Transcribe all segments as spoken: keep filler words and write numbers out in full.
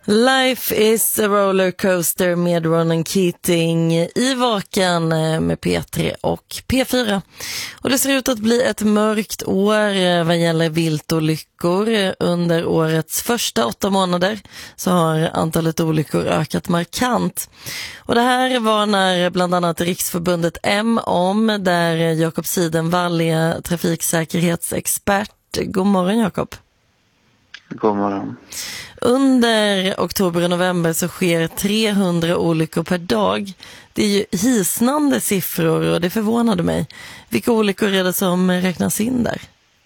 Life is a rollercoaster med Ronan Keating i Vaken med P tre och P fyra. Och det ser ut att bli ett mörkt år vad gäller viltolyckor. Under årets första åtta månader så har antalet olyckor ökat markant. Och det här var när bland annat Riksförbundet M om, där Jakob Sidenvall är trafiksäkerhetsexpert. God morgon, Jakob. God morgon. Under oktober och november så sker trehundra olyckor per dag. Det är ju hisnande siffror och det förvånade mig. Vilka olyckor är det som räknas in där?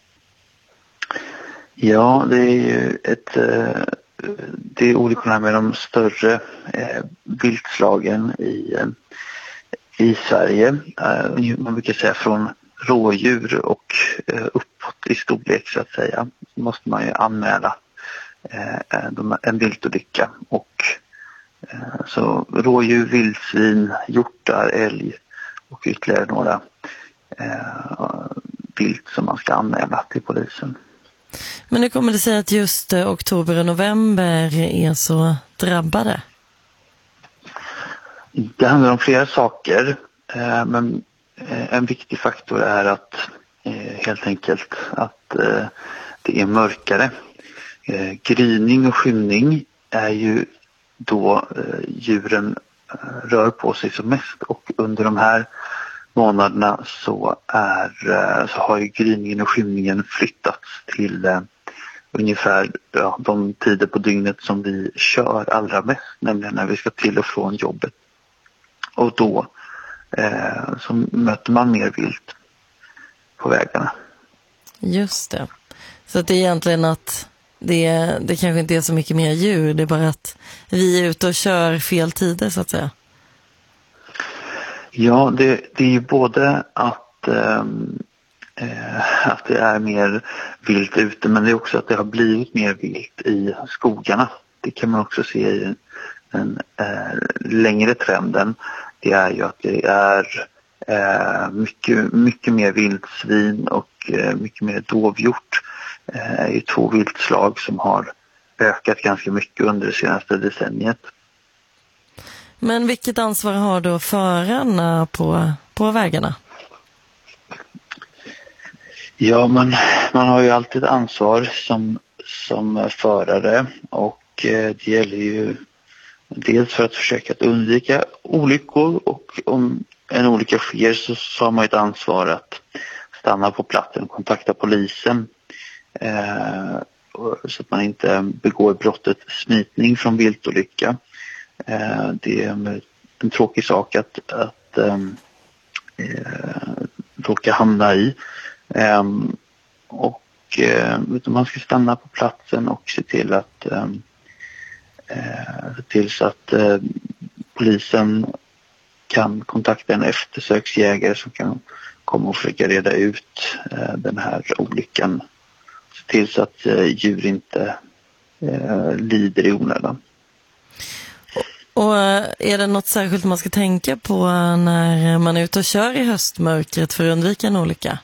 Ja, det är ju ett, det är olyckorna med de större eh, viltslagen i, i Sverige. Man brukar säga från rådjur och uppåt i storlek så att säga. Så måste man ju anmäla en viltolycka, och så rådjur, vildsvin, hjortar, älg och ytterligare några vilt som man ska anmäla till polisen. Men hur kommer det sig att just oktober och november är så drabbade? Det handlar om flera saker, men en viktig faktor är att helt enkelt att det är mörkare. Eh, gryning och skymning är ju då eh, djuren eh, rör på sig som mest, och under de här månaderna så, är, eh, så har ju gryningen och skymningen flyttats till eh, ungefär ja, de tider på dygnet som vi kör allra mest, nämligen när vi ska till och från jobbet. Och då eh, så möter man mer vilt på vägarna. Just det. Så att det är egentligen att Det, det kanske inte är så mycket mer djur, det är bara att vi är ute och kör fel tider så att säga. Ja, det, det är ju både att, äh, att det är mer vilt ute, men det är också att det har blivit mer vilt i skogarna. Det kan man också se i den äh, längre trenden. Det är ju att det är äh, mycket, mycket mer vildsvin och äh, mycket mer dovhjort. Är ju två viltslag som har ökat ganska mycket under det senaste decenniet. Men vilket ansvar har då förarna på, på vägarna? Ja, man, man har ju alltid ansvar som, som förare, och det gäller ju dels för att försöka att undvika olyckor, och om en olycka sker så, så har man ett ansvar att stanna på platsen och kontakta polisen. Eh, så att man inte begår brottet smitning från viltolycka. Eh, det är en, en tråkig sak att, att eh, råka hamna i. Eh, och eh, man ska stanna på platsen och se till att eh, se till så att eh, polisen kan kontakta en eftersöksjägare som kan komma och försöka reda ut eh, den här olyckan. Tills att eh, djur inte eh, lider i onödan. Och är det något särskilt man ska tänka på när man är ute och kör i höstmörkret för att undvika en olycka?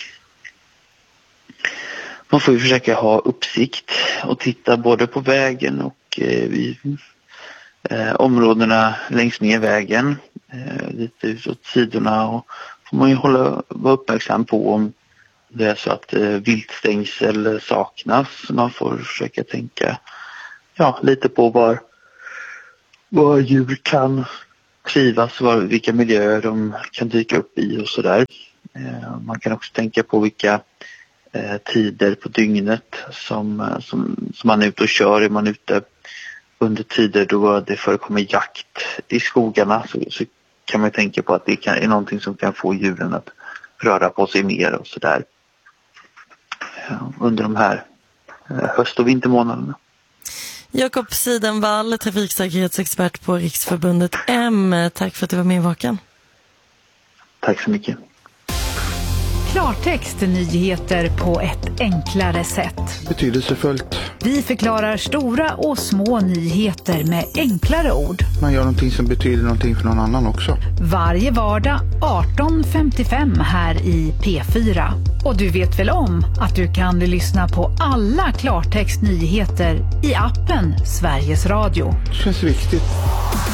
Man får ju försöka ha uppsikt och titta både på vägen och eh, i eh, områdena längs med vägen, eh, lite utåt sidorna, och får man ju hålla, vara uppmärksam på om det är så att eh, viltstängsel saknas. Man får försöka tänka ja, lite på var, var djur kan trivas, var, vilka miljöer de kan dyka upp i och sådär. Eh, man kan också tänka på vilka eh, tider på dygnet som, som, som man är ute och kör. Är man ute under tider då det förekommer jakt i skogarna, så, så kan man tänka på att det kan, är någonting som kan få djuren att röra på sig mer och sådär under de här höst- och vintermånaderna. Jakob Sidenvall, trafiksäkerhetsexpert på Riksförbundet M. Tack för att du var med i Vaken. Tack så mycket. Klartext nyheter på ett enklare sätt. Betydelsefullt. Vi förklarar stora och små nyheter med enklare ord. Man gör någonting som betyder någonting för någon annan också. Varje vardag arton femtiofem här i P fyra. Och du vet väl om att du kan lyssna på alla klartext nyheter i appen Sveriges Radio. Det känns viktigt.